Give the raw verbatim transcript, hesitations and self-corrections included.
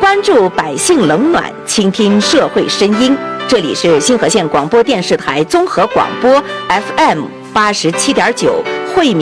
关注百姓冷暖，倾听社会声音。这里是新河县广播电视台综合广播 F M 八十七点九惠民。